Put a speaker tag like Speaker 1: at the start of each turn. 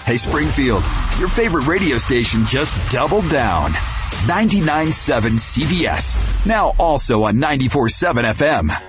Speaker 1: Hey, Springfield, your favorite radio station just doubled down. 99.7 CBS, now also on 94.7 FM.